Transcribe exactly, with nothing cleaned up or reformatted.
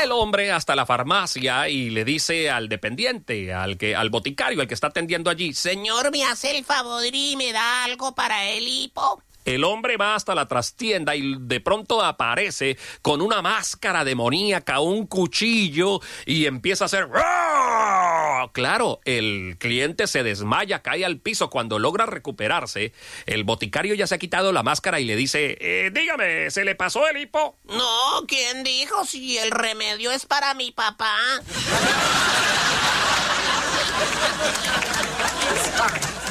el hombre hasta la farmacia y le dice al dependiente, al que, al boticario, al que está atendiendo allí: señor, ¿me hace el favor y me da algo para el hipo? El hombre va hasta la trastienda y de pronto aparece con una máscara demoníaca, un cuchillo, y empieza a hacer... Claro, el cliente se desmaya, cae al piso. Cuando logra recuperarse, el boticario ya se ha quitado la máscara y le dice: eh, dígame, ¿se le pasó el hipo? No, ¿quién dijo? Si el remedio es para mi papá.